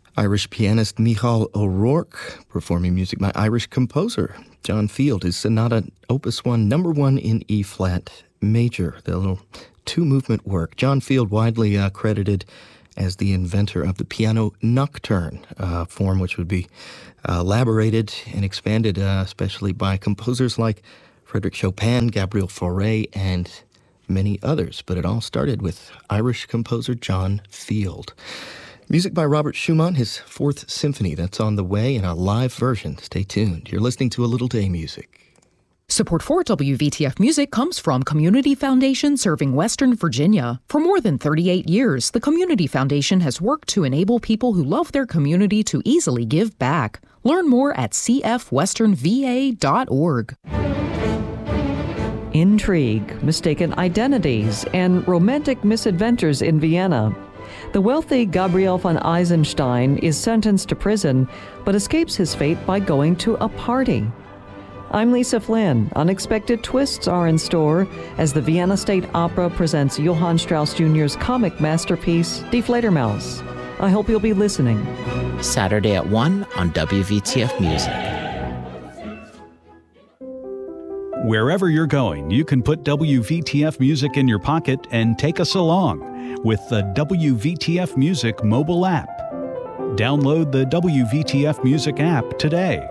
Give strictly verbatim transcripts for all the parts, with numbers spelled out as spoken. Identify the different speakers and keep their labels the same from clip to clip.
Speaker 1: Irish pianist Micheál O'Rourke performing music by Irish composer John Field, his Sonata Opus one, number one in E-flat major, the little two-movement work. John Field, widely uh, credited as the inventor of the piano nocturne, uh, form which would be uh, elaborated and expanded, uh, especially by composers like Frédéric Chopin, Gabriel Fauré, and many others. But it all started with Irish composer John Field. Music by Robert Schumann, his Fourth Symphony. That's on the way in a live version. Stay tuned. You're listening to A Little Day Music.
Speaker 2: Support for W V T F Music comes from Community Foundation serving Western Virginia. For more than thirty-eight years, the Community Foundation has worked to enable people who love their community to easily give back. Learn more at c f western v a dot org.
Speaker 3: Intrigue, mistaken identities, and romantic misadventures in Vienna. The wealthy Gabriel von Eisenstein is sentenced to prison, but escapes his fate by going to a party. I'm Lisa Flynn. Unexpected twists are in store as the Vienna State Opera presents Johann Strauss Junior's comic masterpiece, Die Fledermaus. I hope you'll be listening.
Speaker 4: Saturday at one on W V T F Music.
Speaker 5: Wherever you're going, you can put W V T F Music in your pocket and take us along with the W V T F Music mobile app. Download the W V T F Music app today.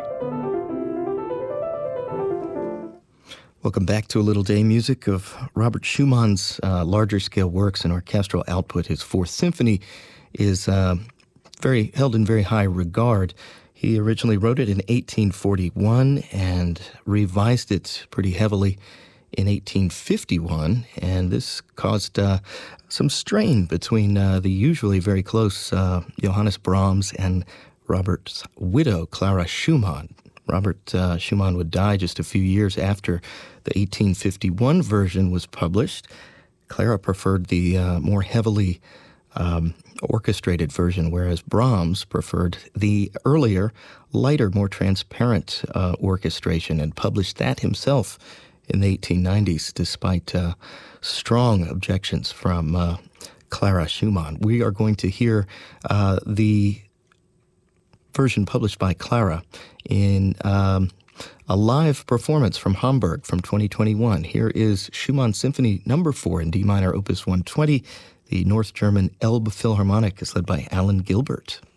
Speaker 1: Welcome back to A Little Day Music of Robert Schumann's uh, larger-scale works and orchestral output. His Fourth Symphony is uh, very held in very high regard. He originally wrote it in eighteen forty-one and revised it pretty heavily in eighteen fifty-one, and this caused uh, some strain between uh, the usually very close uh, Johannes Brahms and Robert's widow, Clara Schumann. Robert uh, Schumann would die just a few years after the eighteen fifty-one version was published. Clara preferred the uh, more heavily um, orchestrated version, whereas Brahms preferred the earlier, lighter, more transparent uh, orchestration and published that himself in the eighteen nineties, despite uh, strong objections from uh, Clara Schumann. We are going to hear uh, the version published by Clara in um, a live performance from Hamburg from twenty twenty-one. Here is Schumann Symphony Number four in D minor, Opus one twenty. The North German Elbe Philharmonic is led by Alan Gilbert.